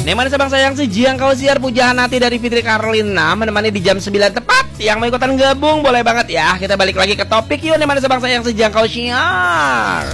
Nemani sabang sayang sejiang kau siar pujaan hati dari Fitri Karlina menemani di jam 9 tepat. Yang mau ikutan gabung boleh banget ya. Kita balik lagi ke topik yuk. Nemani sabang sayang sejiang kau siar.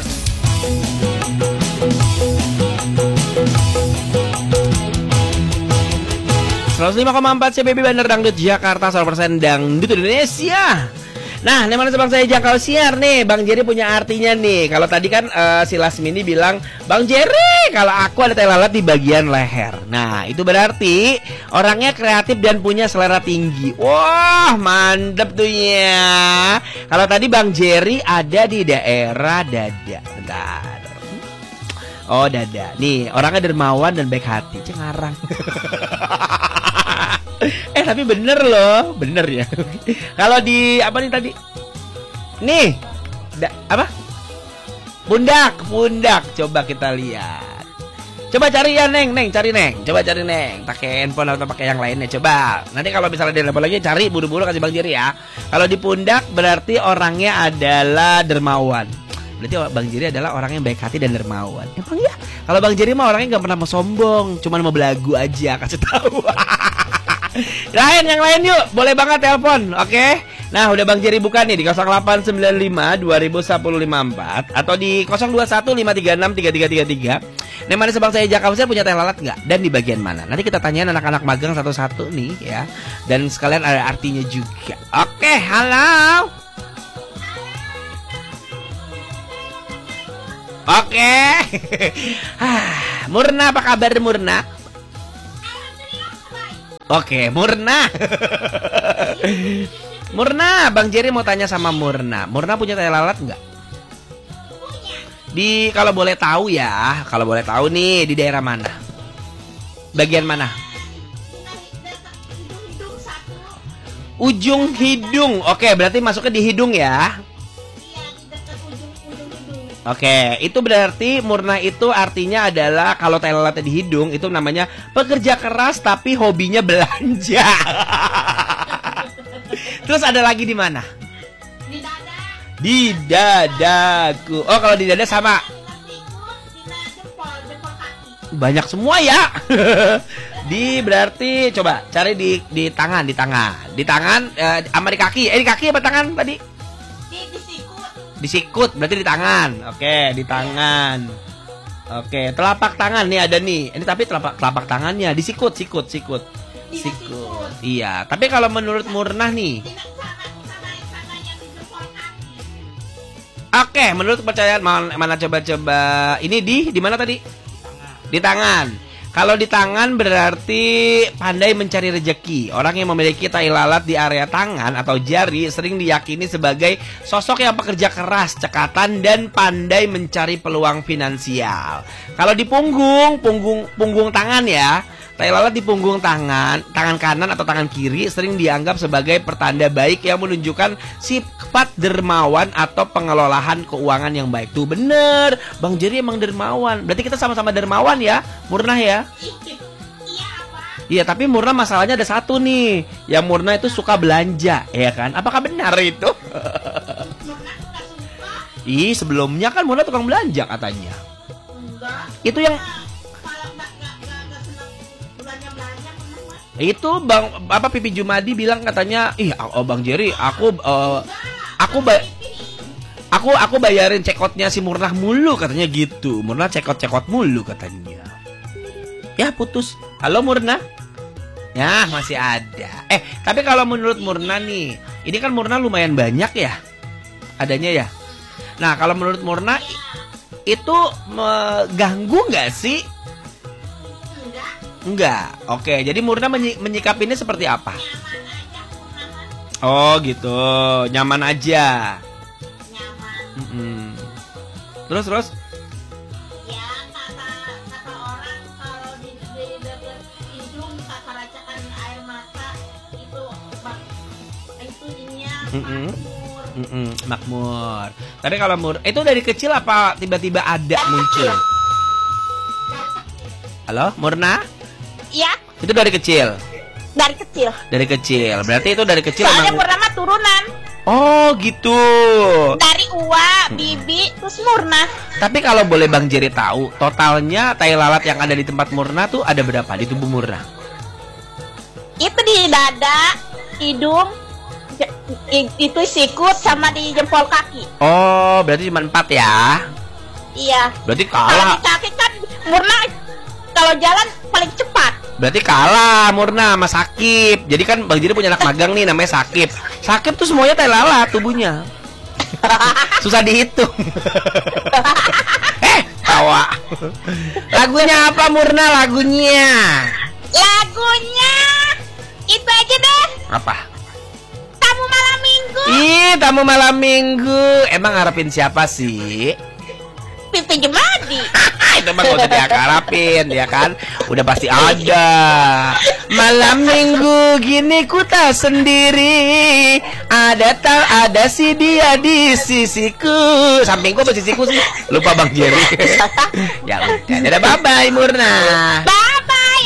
105,4 CBB Bandar Dangdut Jakarta, 100% Dangdut Indonesia. Nah, ini mana sebang saya jangkau siar nih. Bang Jerry punya artinya nih. Kalau tadi kan si Lasmini bilang, Bang Jerry, kalau aku ada tai lalat di bagian leher. Nah, itu berarti orangnya kreatif dan punya selera tinggi. Wah, mantep tuh ya. Kalau tadi Bang Jerry ada di daerah dada. Bentar. Oh, dada. Nih, orangnya dermawan dan baik hati. Cengarang. Tapi bener loh, bener ya. Kalau di apa nih tadi? Nih, apa? Pundak. Coba kita lihat. Coba cari ya Neng, cari Neng. Coba cari Neng. Pakai handphone atau pakai yang lainnya. Coba. Nanti kalau misalnya dia level lagi cari buru-buru kasih Bang Jerry ya. Kalau di pundak berarti orangnya adalah dermawan. Berarti Bang Jerry adalah orang yang baik hati dan dermawan. Emang ya? Kalau Bang Jerry mah orangnya nggak pernah mau sombong, cuma mau belagu aja kasih tahu. Yang lain yuk, boleh banget telepon, oke? Nah, udah Bang Jerry buka nih di 0895 201054 atau di 021 536 3333. Nih mana sebang saya Jakarta saya punya teh lalat nggak? Dan di bagian mana? Nanti kita tanyain anak-anak magang satu-satu nih ya. Dan sekalian ada artinya juga. Oke, halo. Oke. Murna, apa kabar Murna? Oke, Murna. Murna, Bang Jerry mau tanya sama Murna. Murna punya tai lalat nggak? Di kalau boleh tahu ya, kalau boleh tahu nih di daerah mana? Bagian mana? Ujung hidung. Oke, berarti masuknya di hidung ya. Oke, itu berarti Murna itu artinya adalah kalau tai lalatnya di hidung itu namanya pekerja keras tapi hobinya belanja. Terus ada lagi di mana? Di dada. Di dadaku. Oh, kalau di dada sama. Jempol kaki. Banyak semua ya. Di berarti coba cari di tangan, di tangan sama di kaki. Di kaki apa tangan tadi? Di sikut, berarti di tangan. Oke, di tangan. Oke, telapak tangan nih ada nih. Ini tapi telapak tangannya di sikut. Iya, tapi kalau menurut Murna nih. Oke, menurut kepercayaan mana coba ini di mana tadi? Di tangan. Kalau di tangan berarti pandai mencari rejeki. Orang yang memiliki tai lalat di area tangan atau jari sering diyakini sebagai sosok yang pekerja keras, cekatan dan pandai mencari peluang finansial. Kalau di punggung tangan ya, tai lalat di punggung tangan kanan atau tangan kiri sering dianggap sebagai pertanda baik yang menunjukkan sifat dermawan atau pengelolaan keuangan yang baik. Tuh bener, Bang Jerry emang dermawan. Berarti kita sama-sama dermawan ya, Murna ya. Iya, tapi Murna masalahnya ada satu nih. Yang Murna itu suka belanja, ya kan? Apakah benar itu? Sebelumnya kan Murna tukang belanja katanya. Itu yang itu Bang Pipi Jumadi bilang katanya, Bang Jerry, aku bayarin cekotnya si Murna mulu katanya gitu. Murna cekot mulu katanya. Ya putus. Halo Murna. Ya masih ada. Tapi kalau menurut Murna nih, ini kan Murna lumayan banyak ya adanya ya. Nah kalau menurut Murna itu mengganggu nggak sih? Enggak. Oke, jadi Murna menyikapinya seperti apa? Oh gitu, nyaman aja. Terus? Ya kata orang kalau di dekat hidung racakan air mata itu ininya makmur. Tapi kalau itu dari kecil apa tiba-tiba ada muncul? Halo, Murna? Iya. Itu dari kecil. Dari kecil. Berarti itu dari kecil. Soalnya Murna mah turunan. Oh gitu. Dari Aqua, Bibi, terus Murna. Tapi kalau boleh Bang Jerry tahu, totalnya tai lalat yang ada di tempat Murna tuh ada berapa di tubuh Murna? Itu di dada, hidung, itu sikut sama di jempol kaki. Oh, berarti cuma 4 ya? Iya. Berarti Kalau kalah. di kaki kan Murna kalau jalan paling cepat. Berarti kalah Murna sama Sakip. Jadi kan Bang Jerry punya anak magang nih namanya Sakip. Sakip tuh semuanya tai lalat tubuhnya. Susah dihitung. Tawa. Lagunya apa Murna lagunya? Lagunya itu aja deh. Apa? Tamu malam minggu. Ih, tamu malam minggu. Emang ngarepin siapa sih? Pipi Jemadi. Itu mah gak usah diharapin ya kan. Udah pasti ada. Malam minggu gini ku tak sendiri. Ada si dia di sisiku. Sampingku apa sisiku sih? Lupa Bang Jerry. Ya udah. Dadah, bye-bye Murna. Bye-bye.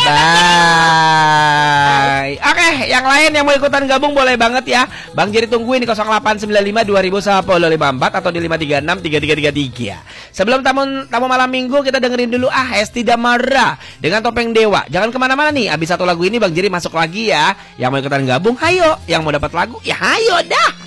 Bye. Oke, yang lain yang mau ikutan gabung boleh banget ya. Bang Jerry tungguin di 0895 2000 atau di 536 3333. Sebelum tamu malam minggu kita dengerin dulu Hesti Damara dengan Topeng Dewa. Jangan kemana-mana nih. Abis satu lagu ini Bang Jerry masuk lagi ya. Yang mau ikutan gabung, hayo. Yang mau dapat lagu, ya hayo dah.